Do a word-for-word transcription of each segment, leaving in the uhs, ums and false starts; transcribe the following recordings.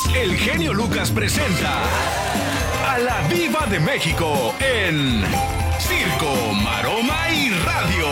el genio Lucas presenta a la Diva de México en Circo, Maroma y Radio.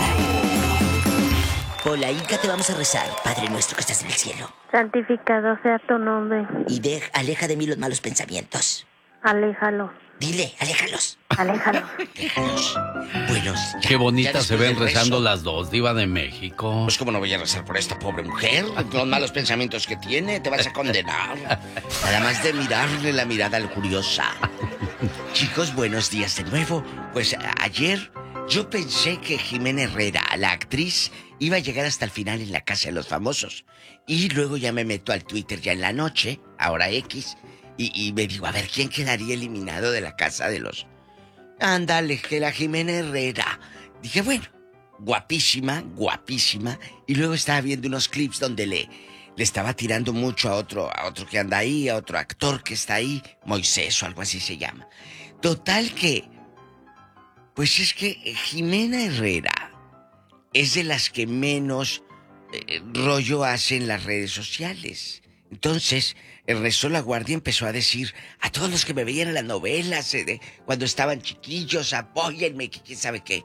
Por la Inca te vamos a rezar, Padre nuestro que estás en el cielo. Santificado sea tu nombre. Y de, aleja de mí los malos pensamientos. Aléjalo. Dile, aléjalos. Aléjalo. Aléjalos. Buenos. Ya, Qué bonitas se ven del rezando rezo. las dos, Diva de México. Pues cómo no voy a rezar por esta pobre mujer, los malos pensamientos que tiene, te vas a condenar. Nada más de mirarle la mirada lujuriosa. Chicos, buenos días de nuevo. Pues a- ayer yo pensé que Jimena Herrera, la actriz, iba a llegar hasta el final en la Casa de los Famosos. Y luego ya me meto al Twitter ya en la noche, ahora X, y, y me digo, a ver, ¿quién quedaría eliminado de la Casa de los... Ándale, que la Jimena Herrera. Dije, bueno, guapísima, guapísima. Y luego estaba viendo unos clips donde le, le estaba tirando mucho a otro, a otro que anda ahí, a otro actor que está ahí, Moisés o algo así se llama. Total que, pues es que Jimena Herrera es de las que menos eh, rollo hace en las redes sociales. Entonces, el resto de la guardia empezó a decir a todos los que me veían en las novelas, eh, de, cuando estaban chiquillos, apóyenme, que quién sabe qué.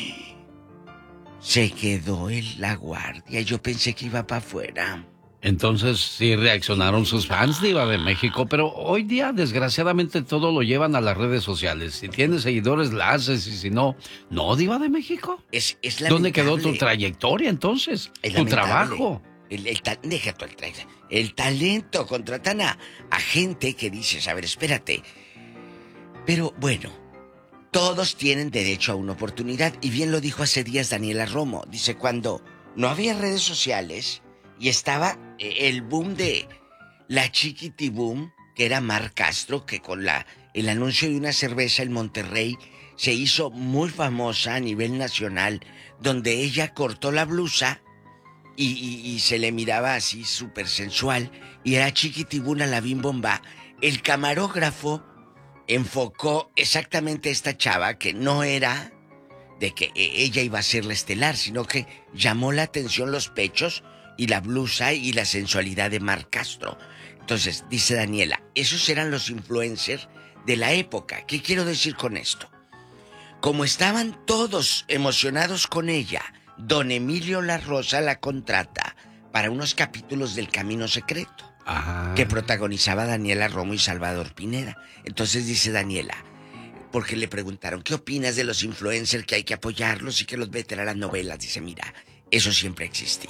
Se quedó en la guardia. Yo pensé que iba para afuera. Entonces sí reaccionaron sus fans, Diva de México, pero hoy día desgraciadamente todo lo llevan a las redes sociales. Si tienes seguidores la haces y si no, no, Diva de México. Es, es ¿Dónde quedó tu lamentable. trayectoria entonces? Es Tu lamentable. trabajo. El, el ta- deja tú el, tra- el talento. Contratan a, a gente que dices, a ver, espérate. Pero bueno, todos tienen derecho a una oportunidad. Y bien lo dijo hace días Daniela Romo. Dice, cuando no había redes sociales y estaba eh, el boom de la Chiquitiboom, que era Mar Castro, que con la el anuncio de una cerveza en Monterrey se hizo muy famosa a nivel nacional, donde ella cortó la blusa y, y, y se le miraba así súper sensual, y era Chiquitibuna la Bim Bomba. El camarógrafo enfocó exactamente a esta chava, que no era de que eh, ella iba a ser la estelar, sino que llamó la atención los pechos y la blusa y la sensualidad de Mar Castro. Entonces, dice Daniela, esos eran los influencers de la época. ¿Qué quiero decir con esto? Como estaban todos emocionados con ella, don Emilio La Rosa la contrata para unos capítulos del Camino Secreto, Ajá. que protagonizaba Daniela Romo y Salvador Pineda. Entonces dice Daniela, porque le preguntaron, ¿qué opinas de los influencers, que hay que apoyarlos y que los meten a las novelas? Dice, mira, eso siempre ha existido.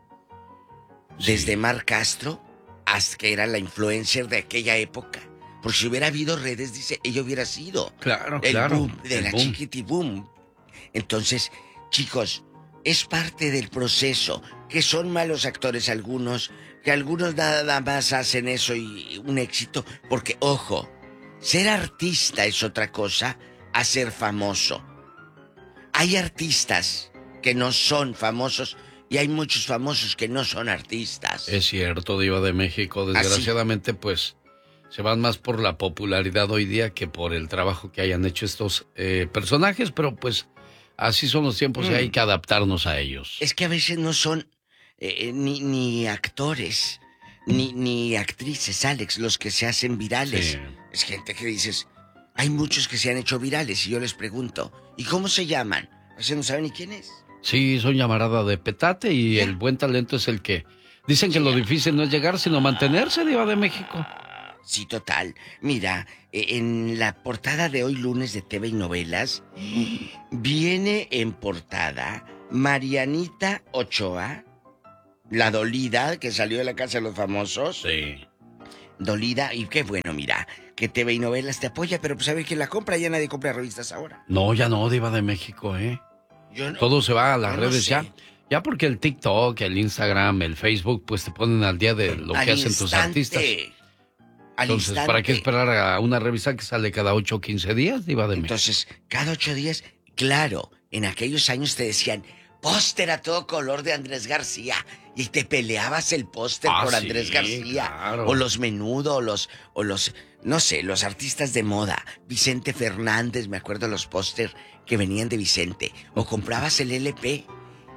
Desde Mar Castro hasta que era la influencer de aquella época. Porque si hubiera habido redes, dice, ella hubiera sido Claro, el claro. boom de el la boom. Chiquitiboom. Entonces, chicos, es parte del proceso, que son malos actores algunos, que algunos nada más hacen eso y un éxito, porque, ojo, ser artista es otra cosa a ser famoso. Hay artistas que no son famosos y hay muchos famosos que no son artistas. Es cierto, Diva de México. Desgraciadamente, pues, se van más por la popularidad hoy día que por el trabajo que hayan hecho estos eh, personajes, pero pues así son los tiempos Mm. y hay que adaptarnos a ellos. Es que a veces no son eh, ni, ni actores, ni, ni actrices, Alex, los que se hacen virales. Sí. Es gente que dices, hay muchos que se han hecho virales y yo les pregunto, ¿y cómo se llaman? A veces no saben ni quién es. Sí, son llamarada de petate y ¿Ya? el buen talento es el que... Dicen que lo difícil no es llegar, sino mantenerse, Diva de México. Sí, total. Mira, eh, en la portada de hoy lunes de T V y Novelas, viene en portada Marianita Ochoa, la dolida que salió de la Casa de los Famosos. Sí. Dolida, y qué bueno, mira, que T V y Novelas te apoya, pero pues sabe que la compra, ya nadie compra revistas ahora. No, ya no, Diva de México, ¿eh? Yo no- Todo se va a las yo no redes sé. ya. Ya porque el TikTok, el Instagram, el Facebook, pues te ponen al día de lo Al que hacen tus instante. artistas. Al Entonces, instante. ¿para qué esperar a una revista que sale cada ocho o quince días, Diva de México? Entonces, cada ocho días, claro, en aquellos años te decían, póster a todo color de Andrés García, y te peleabas el póster Ah, por sí, Andrés García, claro. o los Menudo, o los, o los, no sé, los artistas de moda, Vicente Fernández, me acuerdo los póster que venían de Vicente, o comprabas el L P,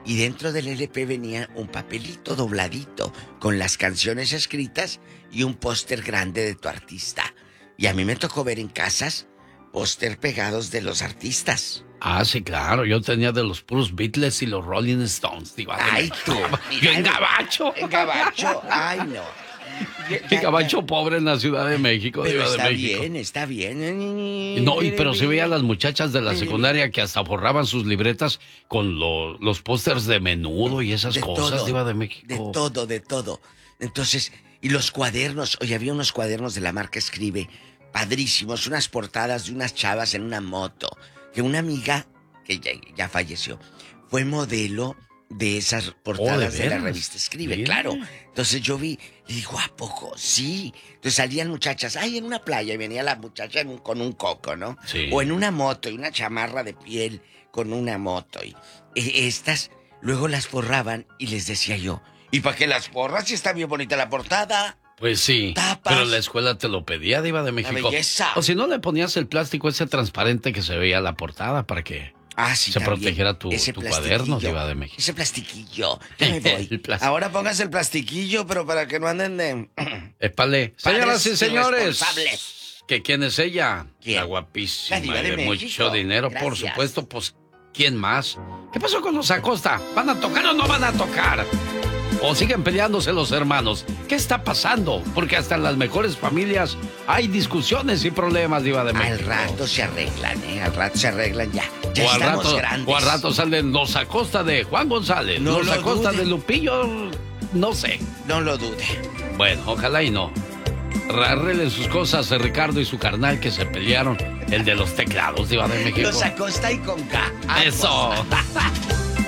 Y dentro del L P venía un papelito dobladito con las canciones escritas y un póster grande de tu artista. Y a mí me tocó ver en casas póster pegados de los artistas. Ah, sí, claro. Yo tenía de los puros Beatles y los Rolling Stones. Digo, ay, tú. Yo en gabacho. En gabacho, ay, no. Y gabacho pobre en la Ciudad de México. Pero Diva está de México. bien, está bien. No, y pero se veía a las muchachas de la secundaria que hasta borraban sus libretas con lo, los pósters de Menudo y esas de cosas, todo, Diva de México. De todo, de todo. Entonces, y los cuadernos, oye, había unos cuadernos de la marca Escribe, padrísimos, unas portadas de unas chavas en una moto, que una amiga, que ya, ya falleció, fue modelo de esas portadas oh, ¿de, de la revista Escribe, bien. Claro. Entonces yo vi, y digo, ¿a poco? Sí. Entonces salían muchachas, ay, en una playa, y venía la muchacha en un, con un coco, ¿no? Sí. O en una moto, y una chamarra de piel con una moto. Y e, estas, luego las forraban, y les decía yo, ¿y para qué las forras si está bien bonita la portada? Pues sí, Tapas. Pero la escuela te lo pedía, Diva de México. La belleza. O si no, le ponías el plástico ese transparente que se veía la portada para que ah, sí, se también. protegiera tu, tu cuaderno, Diva de México. Ese plastiquillo. Ya me voy. Ahora pongas el plastiquillo, pero para que no anden de... Épale. Señoras y señores. ¿Que quién es ella? ¿Quién? La guapísima, La Diva de, de México. Mucho dinero, Gracias. por supuesto. Pues, ¿quién más? ¿Qué pasó con los Acosta? ¿Van a tocar o no van a tocar? ¿O siguen peleándose los hermanos? ¿Qué está pasando? Porque hasta en las mejores familias hay discusiones y problemas, Diva de México. Al rato se arreglan, ¿eh? Al rato se arreglan ya. Ya o, al estamos rato, grandes. o al rato salen los Acosta de Juan González, no los Acosta dude. de Lupillo, no sé. No lo dude. Bueno, ojalá y no. Arreglen sus cosas de Ricardo y su carnal que se pelearon, el de los teclados, Diva de México. Los Acosta y con K. Eso.